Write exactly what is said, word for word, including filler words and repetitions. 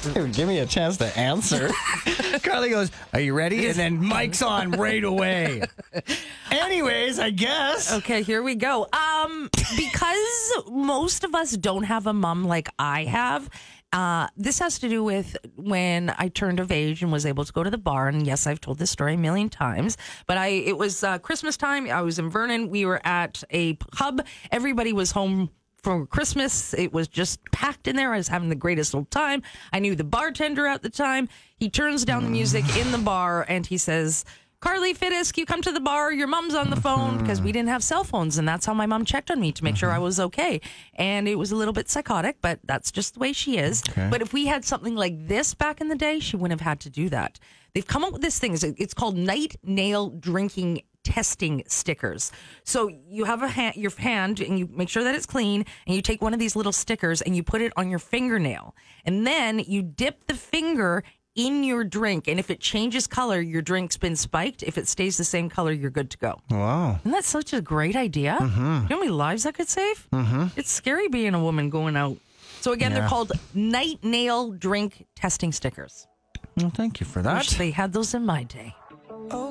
Dude, give me a chance to answer. Carly goes, are you ready? And then mic's on right away. Anyways, I guess. Okay, here we go. Um, because most of us don't have a mom like I have, uh, this has to do with when I turned of age and was able to go to the bar. And yes, I've told this story a million times, but I it was uh, Christmas time. I was in Vernon. We were at a pub. Everybody was home for Christmas. It was just packed in there. I was having the greatest old time. I knew the bartender at the time. He turns down the music in the bar and he says, Carly Fidisk, you come to the bar. Your mom's on the phone, because we didn't have cell phones. And that's how my mom checked on me to make sure I was okay. And it was a little bit psychotic, but that's just the way she is. Okay. But if we had something like this back in the day, she wouldn't have had to do that. They've come up with this thing. It's called night nail drinking testing stickers. So you have a hand, your hand, and you make sure that it's clean, and you take one of these little stickers and you put it on your fingernail, and then you dip the finger in your drink, and if it changes color, your drink's been spiked. If it stays the same color, you're good to go. Wow. Isn't that such a great idea? Mm-hmm. You know how many lives that could save? Mm-hmm. It's scary being a woman going out. So again, Yeah. they're called night nail drink testing stickers. Well, thank you for that. Wish they had those in my day.